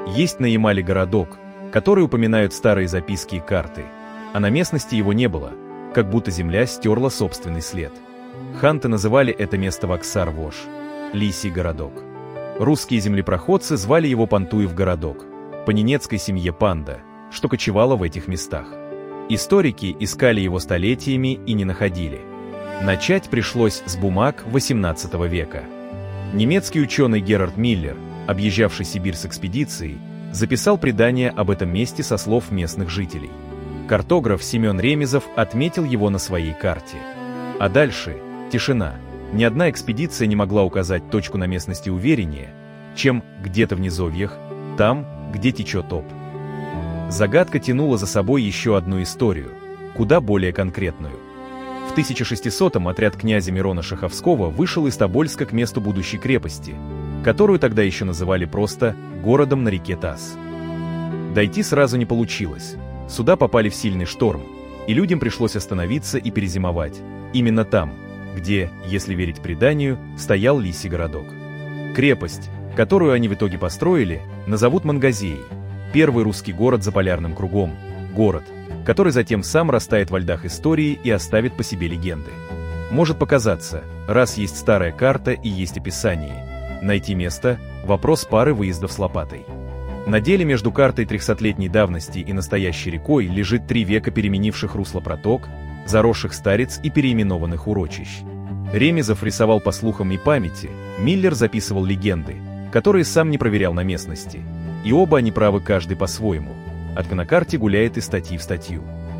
Есть на Ямале городок, который упоминают старые записки и карты, а на местности его не было, как будто земля стерла собственный след. Ханты называли это место Ваксар-Вош – Лисий городок. Русские землепроходцы звали его Пантуев городок, по ненецкой семье Панда, что кочевала в этих местах. Историки искали его столетиями и не находили. Начать пришлось с бумаг XVIII века. Немецкий ученый Герард Миллер, объезжавший Сибирь с экспедицией, записал предание об этом месте со слов местных жителей. Картограф Семен Ремезов отметил его на своей карте. А дальше тишина. Ни одна экспедиция не могла указать точку на местности увереннее, чем где-то в низовьях, там, где течет Обь. Загадка тянула за собой еще одну историю, куда более конкретную. В 1600-м отряд князя Мирона Шаховского вышел из Тобольска к месту будущей крепости, которую тогда еще называли просто городом на реке Таз. Дойти сразу не получилось. Суда попали в сильный шторм, и людям пришлось остановиться и перезимовать. Именно там, где, если верить преданию, стоял Лисий городок. Крепость, которую они в итоге построили, назовут Мангазеей, первый русский город за полярным кругом, город, который затем сам растает во льдах истории и оставит по себе легенды. Может показаться, раз есть старая карта и есть описание, найти место – вопрос пары выездов с лопатой. На деле между картой 300-летней давности и настоящей рекой лежит 3 века переменивших русло проток, заросших стариц и переименованных урочищ. Ремезов рисовал по слухам и памяти, Миллер записывал легенды, которые сам не проверял на местности. И оба они правы каждый по-своему. От на карте гуляет из статьи в статью.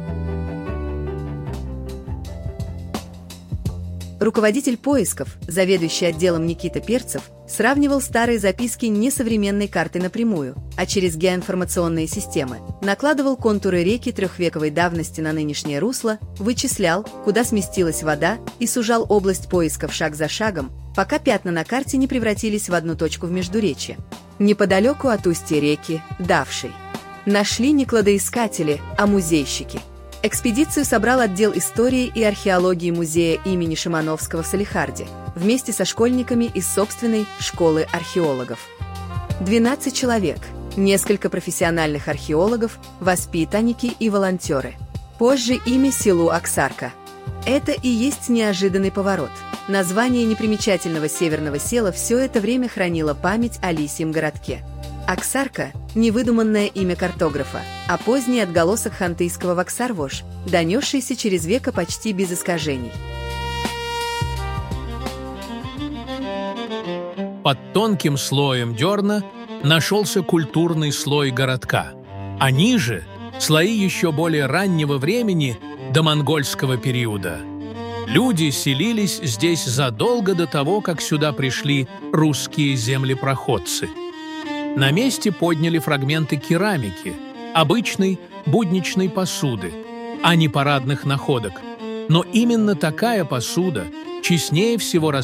Руководитель поисков, заведующий отделом Никита Перцев, сравнивал старые записки не современной картой напрямую, а через геоинформационные системы, накладывал контуры реки трехвековой давности на нынешнее русло, вычислял, куда сместилась вода, и сужал область поисков шаг за шагом, пока пятна на карте не превратились в одну точку в междуречье. Неподалеку от устья реки Давшей. Нашли не кладоискатели, а музейщики. Экспедицию собрал отдел истории и археологии музея имени Шимановского в Салехарде, вместе со школьниками из собственной школы археологов. 12 человек, несколько профессиональных археологов, воспитанники и волонтеры. Позже имя селу Аксарка. Это и есть неожиданный поворот. Название непримечательного северного села все это время хранило память о Лисьем городке. Аксарка – невыдуманное имя картографа, а поздний отголосок хантыйского Ваксар-Вош, донесшийся через века почти без искажений. Под тонким слоем дерна нашелся культурный слой городка, а ниже – слои еще более раннего времени до монгольского периода. Люди селились здесь задолго до того, как сюда пришли русские землепроходцы. На месте подняли фрагменты керамики, обычной будничной посуды, а не парадных находок. Но именно такая посуда честнее всего